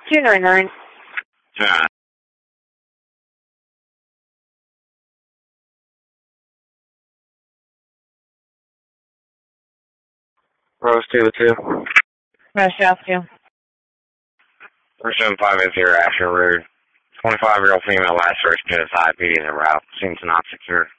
299. Yeah. Rose 202. Rose South 2. Pursuing 580 Asher Road. 25-year-old female last search to his IP in the route. Seems not secure.